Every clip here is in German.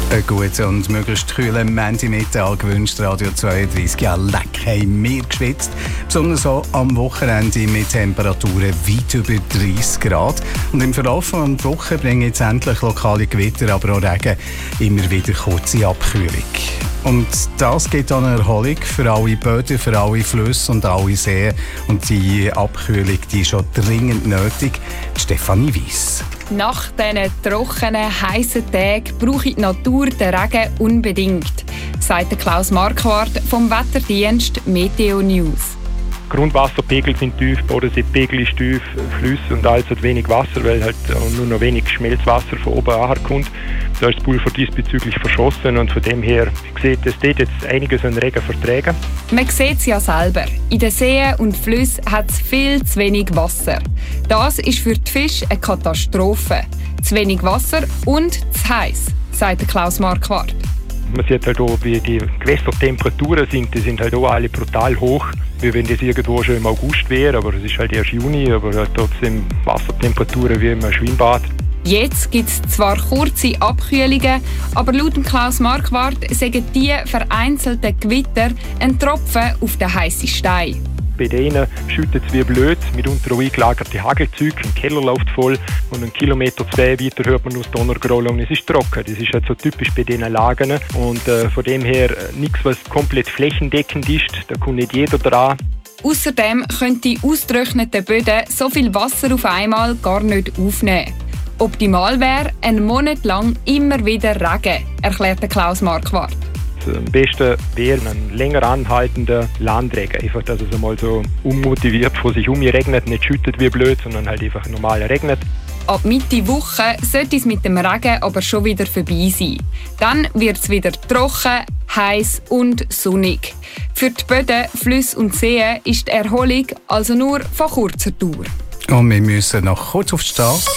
Einen guten und möglichst kühlen Montagmittag gewünscht Radio 32. Ja, leck, haben wir geschwitzt. Besonders so am Wochenende mit Temperaturen weit über 30 Grad. Und im Verlauf der Woche bringen jetzt endlich lokale Gewitter, aber auch Regen immer wieder kurze Abkühlung. Und das gibt dann eine Erholung für alle Böden, für alle Flüsse und alle Seen. Und die Abkühlung, die ist schon dringend nötig. Stefanie Weiss. Nach diesen trockenen, heissen Tagen braucht die Natur den Regen unbedingt, sagt Klaus Marquardt vom Wetterdienst Meteo News. Grundwasserpegel sind tief, Bodenseepegel ist tief, Flüsse und alles hat wenig Wasser, weil halt nur noch wenig Schmelzwasser von oben ankommt. Da ist das Pulver diesbezüglich verschossen und von dem her sieht es dort jetzt einiges an Regen verträgen. Man sieht es ja selber. In den Seen und Flüssen hat es viel zu wenig Wasser. Das ist für die Fische eine Katastrophe. Zu wenig Wasser und zu heiß, sagt Klaus Marquardt. Man sieht halt auch, wie die Gewässertemperaturen sind. Die sind halt auch alle brutal hoch, wie wenn das irgendwo schon im August wäre. Aber es ist halt erst Juni, aber halt trotzdem Wassertemperaturen wie im Schwimmbad. Jetzt gibt es zwar kurze Abkühlungen, aber laut Klaus Marquardt sagen die vereinzelten Gewitter ein Tropfen auf den heißen Stein. Bei denen schüttet es wie blöd, mitunter auch eingelagerte Hagelzüge, ein Keller läuft voll und 1 Kilometer, 2 weiter hört man aus Donnergrollen und es ist trocken. Das ist halt so typisch bei diesen Lagen und von dem her nichts, was komplett flächendeckend ist, da kommt nicht jeder dran. Außerdem können die ausgetrockneten Böden so viel Wasser auf einmal gar nicht aufnehmen. Optimal wäre ein Monat lang immer wieder Regen, erklärte Klaus Marquardt. Am besten wäre ein länger anhaltender Landregen. Einfach, dass es einmal so unmotiviert vor sich regnet, nicht schüttet wie blöd, sondern halt einfach normal regnet. Ab Mitte Woche sollte es mit dem Regen aber schon wieder vorbei sein. Dann wird es wieder trocken, heiß und sonnig. Für die Böden, Flüsse und Seen ist die Erholung also nur von kurzer Dauer. Und wir müssen noch kurz auf die Straße.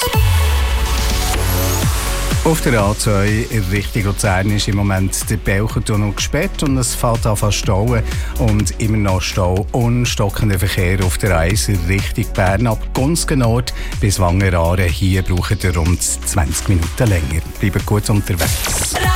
Auf der A2 in Richtung Luzern ist im Moment der Belchentunnel gesperrt und es fällt an zu stauen und immer noch Stau und stockender Verkehr auf der 1 in Richtung Bern ab Gunzgenort bis Wangeraagen. Hier braucht ihr rund 20 Minuten länger. Bleibt gut unterwegs.